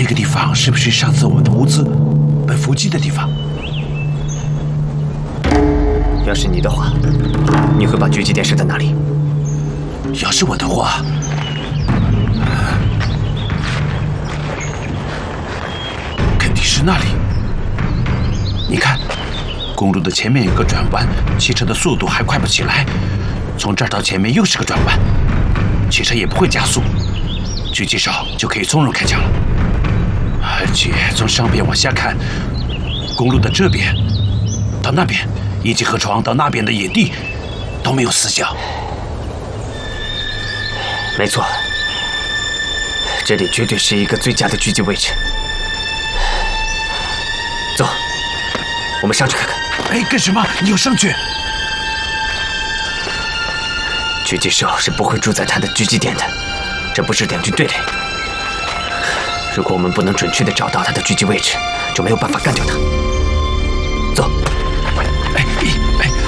这个地方是不是上次我们的物资被伏击的地方？ 要是你的话，你会把狙击点设在哪里？ 要是我的话，肯定是那里。你看，公路的前面有个转弯，汽车的速度还快不起来。从这儿到前面又是个转弯，汽车也不会加速，狙击手就可以从容开枪了。而且从上边往下看，公路的这边到那边，以及河床到那边的野地都没有死角。 没错，这里绝对是一个最佳的狙击位置。走，我们上去看看。 哎，干什么？你要上去？ 狙击手是不会住在他的狙击点的，这不是两军对垒。如果我们不能准确地找到他的狙击位置，就没有办法干掉他。